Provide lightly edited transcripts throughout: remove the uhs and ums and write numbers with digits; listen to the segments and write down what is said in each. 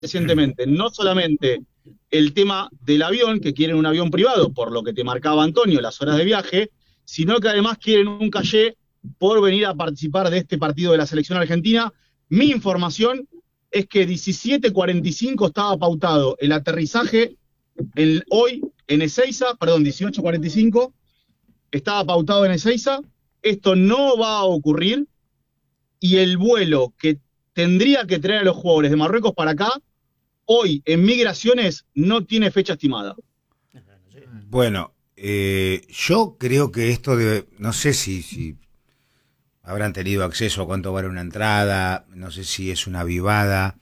recientemente, no solamente el tema del avión, que quieren un avión privado, por lo que te marcaba Antonio, las horas de viaje, sino que además quieren un callé por venir a participar de este partido de la selección argentina. Mi información es que 17:45 estaba pautado el aterrizaje hoy en Ezeiza, perdón, 18:45 estaba pautado en Ezeiza. Esto no va a ocurrir y el vuelo que tendría que traer a los jugadores de Marruecos para acá, hoy en Migraciones no tiene fecha estimada. Bueno, yo creo que esto debe, no sé si habrán tenido acceso a cuánto vale una entrada, no sé si es una vivada,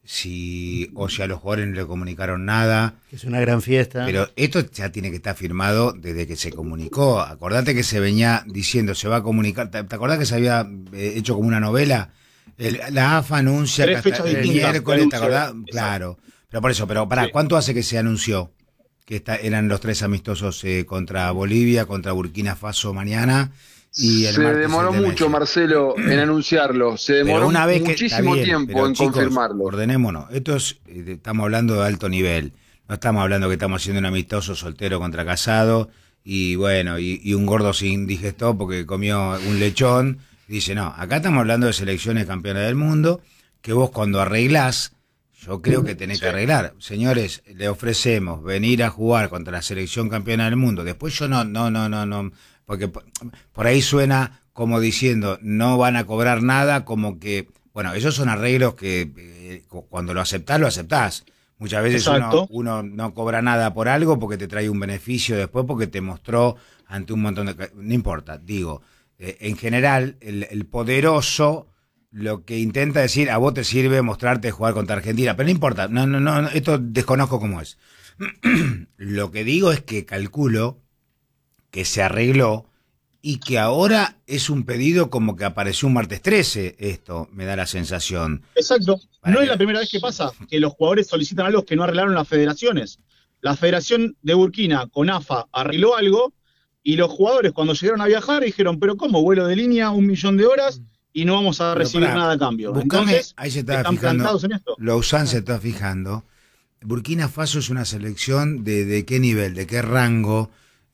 o si a los jugadores no le comunicaron nada. Es una gran fiesta. Pero esto ya tiene que estar firmado desde que se comunicó. Acordate que se venía diciendo, se va a comunicar. ¿Te acordás que se había hecho como una novela? La AFA anuncia que hasta el miércoles, ¿te acordás? Claro. Pero por eso, pará, sí. ¿Cuánto hace que se anunció que eran los 3 amistosos contra Bolivia, contra Burkina Faso mañana? Y se demoró mucho, Marcelo, en anunciarlo. Se demoró muchísimo tiempo en confirmarlo. Ordenémonos. Estamos hablando de alto nivel. No estamos hablando que estamos haciendo un amistoso soltero contra casado y bueno, y un gordo se indigestó porque comió un lechón. Dice, no, acá estamos hablando de selecciones campeonas del mundo, que vos cuando arreglás, yo creo que tenés que arreglar. Señores, le ofrecemos venir a jugar contra la selección campeona del mundo. Después yo no, porque por ahí suena como diciendo, no van a cobrar nada, como que, bueno, esos son arreglos que cuando lo aceptás. Muchas veces uno no cobra nada por algo porque te trae un beneficio después, porque te mostró ante un montón de... No importa, digo, en general, el poderoso lo que intenta decir, a vos te sirve mostrarte jugar contra Argentina, pero no importa, no, esto desconozco cómo es. Lo que digo es que calculo que se arregló y que ahora es un pedido como que apareció un martes 13, esto me da la sensación. Exacto, no es la primera vez que pasa que los jugadores solicitan algo que no arreglaron las federaciones. La Federación de Burkina con AFA arregló algo y los jugadores cuando llegaron a viajar dijeron, pero ¿cómo? Vuelo de línea, 1 millón de horas y no vamos a recibir nada a cambio. Entonces, ahí se están plantados en esto. Lausanne se está fijando. Burkina Faso es una selección de qué nivel, de qué rango,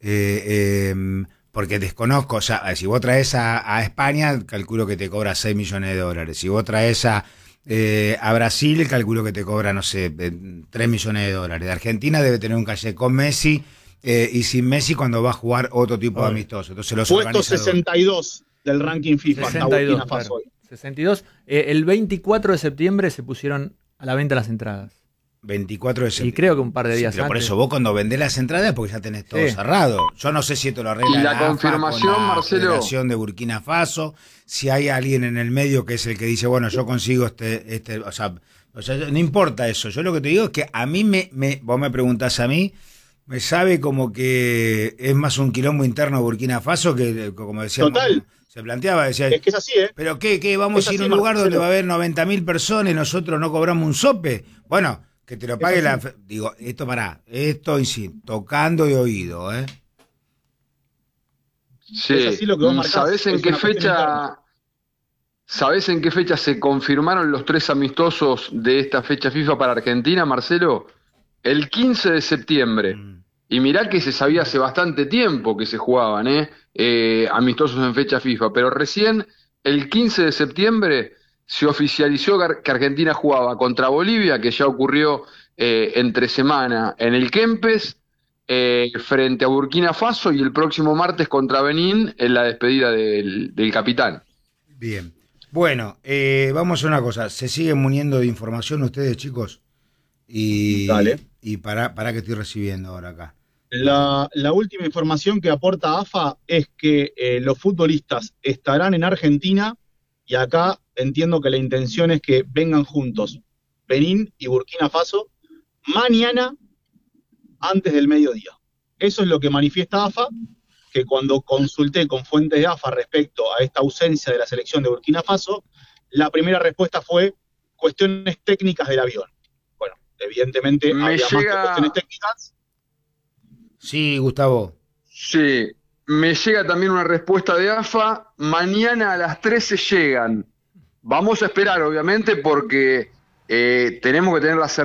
porque desconozco, o sea, si vos traes a España, calculo que te cobra 6 millones de dólares. Si vos traes a Brasil, calculo que te cobra, no sé, 3 millones de dólares. De Argentina debe tener un calle con Messi, y sin Messi cuando va a jugar otro tipo de amistoso. Entonces los puesto 62 del ranking FIFA. 62, claro. 62. El 24 de septiembre se pusieron a la venta las entradas. 24 de septiembre. Y creo que un par de días antes. Por eso vos cuando vendés las entradas porque ya tenés todo cerrado. Yo no sé si esto lo arregla y la confirmación, con la Marcelo, Federación de Burkina Faso, si hay alguien en el medio que es el que dice, bueno, yo consigo o sea, no importa eso. Yo lo que te digo es que a mí vos me preguntás a mí, me sabe como que es más un quilombo interno de Burkina Faso que, como decíamos, total. Se planteaba, decía, es que es así, pero ¿qué? ¿Vamos a ir a un lugar donde va a haber 90.000 personas y nosotros no cobramos un sope? Bueno, que te lo pague la... Digo, esto tocando de oído, Sí, ¿sabés en qué fecha? ¿Sabés en qué fecha se confirmaron los 3 amistosos de esta fecha FIFA para Argentina, Marcelo? El 15 de septiembre. Y mirá que se sabía hace bastante tiempo que se jugaban, amistosos en fecha FIFA, pero recién el 15 de septiembre se oficializó que Argentina jugaba contra Bolivia, que ya ocurrió entre semana en el Kempes, frente a Burkina Faso, y el próximo martes contra Benín en la despedida del capitán. Bien. Bueno, vamos a una cosa. ¿Se siguen muniendo de información ustedes, chicos? Dale. Y para que estoy recibiendo ahora acá. La última información que aporta AFA es que los futbolistas estarán en Argentina y acá entiendo que la intención es que vengan juntos Benín y Burkina Faso mañana antes del mediodía. Eso es lo que manifiesta AFA, que cuando consulté con fuentes de AFA respecto a esta ausencia de la selección de Burkina Faso, la primera respuesta fue cuestiones técnicas del avión. Bueno, evidentemente había más que cuestiones técnicas. Sí, Gustavo. Sí, me llega también una respuesta de AFA. Mañana a las 13 llegan. Vamos a esperar, obviamente, porque tenemos que tener la